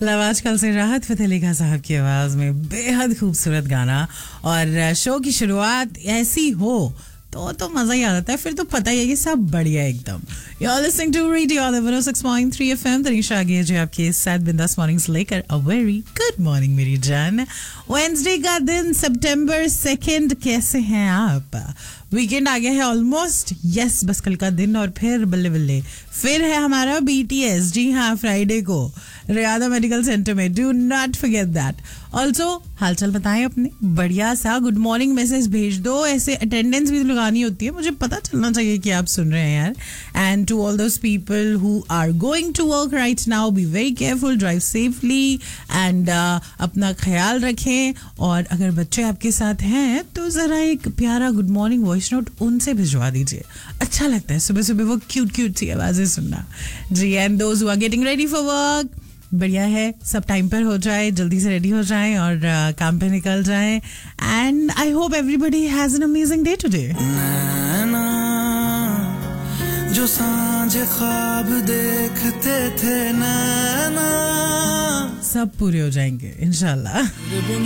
आजकल से राहत फतेह अली खान साहब की आवाज में बेहद खूबसूरत गाना। और शो की शुरुआत ऐसी हो तो मजा ही आ जाता है। फिर तो पता ही है कि सब बढ़िया एकदम। You are listening to radio 106.3 FM. Tanisha आ गई है जो आपके साथ बिंदास मॉर्निंग्स लेकर। अ वेरी गुड मॉर्निंग मेरी जान। वेडनेसडे का दिन सितंबर 2। कैसे हैं आप? वीकेंड आ गया है ऑलमोस्ट। यस, बस कल का दिन और फिर बल्ले बल्ले फिर है हमारा BTS। जी हाँ, फ्राइडे को रियादा मेडिकल सेंटर में। Do not forget that. Also हालचाल बताएं अपने, बढ़िया सा गुड मॉर्निंग मैसेज भेज दो। ऐसे अटेंडेंस भी लगानी होती है, मुझे पता चलना चाहिए कि आप सुन रहे हैं यार। And to all those people who are going to work right now, be very careful, drive safely and अपना ख्याल रखें। और अगर बच्चे आपके साथ हैं तो जरा एक प्यारा गुड मॉर्निंग वॉइस नोट उनसे भिजवा दीजिए। अच्छा लगता है सुबह सुबह वो क्यूट क्यूट सी आवाजें सुनना। जी, and those who are getting ready for work, बढ़िया है सब टाइम पर हो जाए, जल्दी से रेडी हो जाएं और काम पे निकल जाएं। And I hope everybody has an amazing day today. जो सांझ ख्वाब देखते थे नैना, सब पूरे हो जाएंगे इंशाल्लाह।